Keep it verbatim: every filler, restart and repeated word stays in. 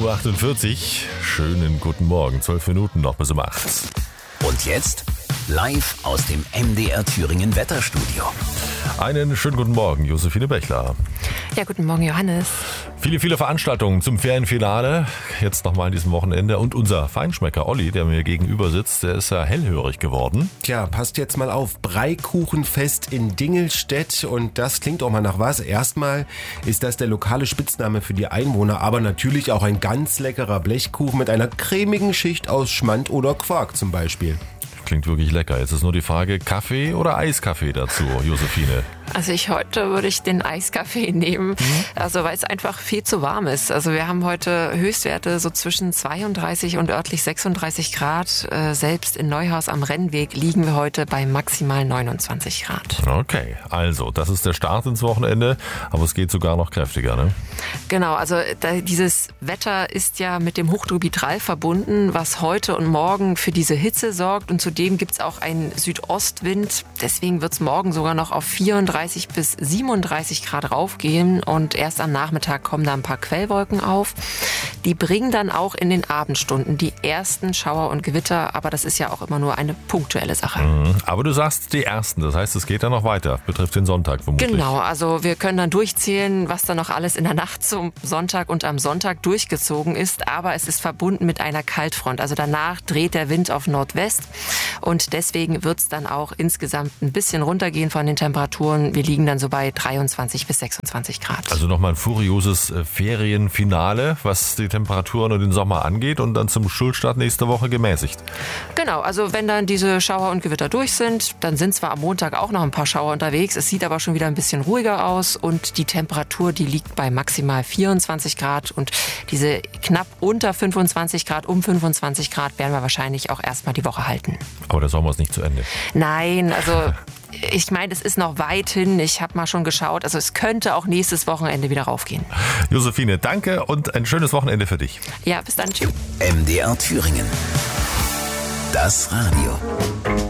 sieben Uhr achtundvierzig. Schönen guten Morgen. Zwölf Minuten noch bis um acht. Und jetzt live aus dem M D R Thüringen Wetterstudio. Einen schönen guten Morgen, Josephine Bechler. Ja, guten Morgen, Johannes. Viele, viele Veranstaltungen zum Ferienfinale. Jetzt nochmal an diesem Wochenende. Und unser Feinschmecker Olli, der mir gegenüber sitzt, der ist ja hellhörig geworden. Tja, passt jetzt mal auf. Breikuchenfest in Dingelstedt. Und das klingt auch mal nach was. Erstmal ist das der lokale Spitzname für die Einwohner, aber natürlich auch ein ganz leckerer Blechkuchen mit einer cremigen Schicht aus Schmand oder Quark zum Beispiel. Klingt wirklich lecker. Jetzt ist nur die Frage, Kaffee oder Eiskaffee dazu, Josephine? Also ich heute würde ich den Eiskaffee nehmen, mhm. also weil es einfach viel zu warm ist. Also wir haben heute Höchstwerte so zwischen zweiunddreißig und örtlich sechsunddreißig Grad. Äh, selbst in Neuhaus am Rennweg liegen wir heute bei maximal neunundzwanzig Grad. Okay, also das ist der Start ins Wochenende, aber es geht sogar noch kräftiger, ne? Genau, also da, dieses Wetter ist ja mit dem Hochdruck Mitral verbunden, was heute und morgen für diese Hitze sorgt. Und zudem gibt es auch einen Südostwind. Deswegen wird es morgen sogar noch auf vierunddreißig bis siebenunddreißig Grad raufgehen und erst am Nachmittag kommen da ein paar Quellwolken auf. Die bringen dann auch in den Abendstunden die ersten Schauer und Gewitter, aber das ist ja auch immer nur eine punktuelle Sache. Mhm. Aber du sagst die ersten, das heißt, es geht dann noch weiter, betrifft den Sonntag vermutlich. Genau, also wir können dann durchzählen, was da noch alles in der Nacht zum Sonntag und am Sonntag durchgezogen ist, aber es ist verbunden mit einer Kaltfront. Also danach dreht der Wind auf Nordwest und deswegen wird es dann auch insgesamt ein bisschen runtergehen von den Temperaturen. Wir liegen dann so bei dreiundzwanzig bis sechsundzwanzig Grad. Also nochmal ein furioses Ferienfinale, was die Temperaturen und den Sommer angeht und dann zum Schulstart nächste Woche gemäßigt. Genau, also wenn dann diese Schauer und Gewitter durch sind, dann sind zwar am Montag auch noch ein paar Schauer unterwegs, es sieht aber schon wieder ein bisschen ruhiger aus und die Temperatur, die liegt bei maximal vierundzwanzig Grad und diese knapp unter fünfundzwanzig Grad, um fünfundzwanzig Grad werden wir wahrscheinlich auch erstmal die Woche halten. Aber der Sommer ist nicht zu Ende. Nein, also ich meine, es ist noch weit hin. Ich habe mal schon geschaut. Also es könnte auch nächstes Wochenende wieder raufgehen. Josephine, danke und ein schönes Wochenende für dich. Ja, bis dann. Tschüss. M D R Thüringen. Das Radio.